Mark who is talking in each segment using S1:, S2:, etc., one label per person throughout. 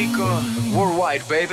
S1: México, worldwide, baby.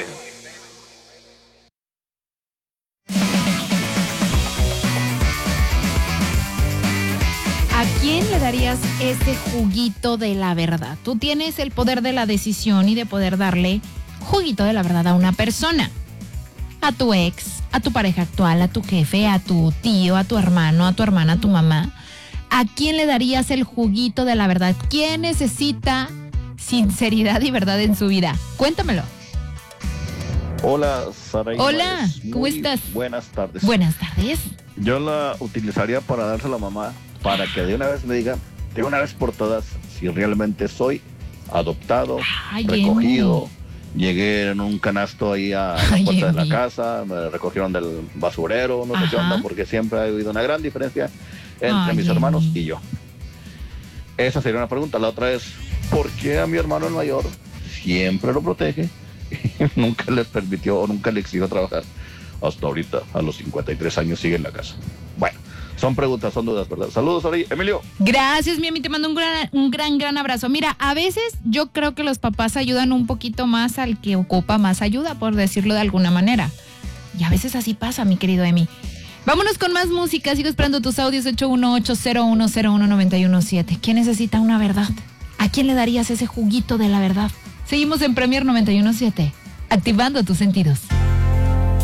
S2: ¿A quién le darías ese juguito de la verdad? Tú tienes el poder de la decisión y de poder darle juguito de la verdad a una persona. A tu ex, a tu pareja actual, a tu jefe, a tu tío, a tu hermano, a tu hermana, a tu mamá. ¿A quién le darías el juguito de la verdad? ¿Quién necesita sinceridad y verdad en su vida? Cuéntamelo.
S3: Hola, Sara.
S2: Hola, ¿cómo estás?
S3: Buenas tardes.
S2: Buenas tardes.
S3: Yo la utilizaría para dársela a la mamá, para que de una vez me diga, de una vez por todas, si realmente soy adoptado,
S2: Ay,
S3: recogido. Llegué en un canasto ahí a la puerta de la
S2: Emi.
S3: casa, me recogieron del basurero, no sé qué
S2: Ajá.
S3: onda, porque siempre ha habido una gran diferencia entre
S2: Ay,
S3: mis hermanos
S2: Emi.
S3: y yo. Esa sería una pregunta. La otra es, ¿por qué a mi hermano el mayor siempre lo protege y nunca les permitió o nunca le exigió trabajar? Hasta ahorita, a los 53 años, sigue en la casa. Bueno, son preguntas, son dudas, ¿verdad? Saludos, Ari. Emilio.
S2: Gracias, mi Emi, te mando un gran abrazo. Mira, a veces yo creo que los papás ayudan un poquito más al que ocupa más ayuda, por decirlo de alguna manera. Y a veces así pasa, mi querido Emi. Vámonos con más música. Sigo esperando tus audios 818-0101-917. ¿Quién necesita una verdad? ¿A quién le darías ese juguito de la verdad? Seguimos en Premier 917, activando tus sentidos.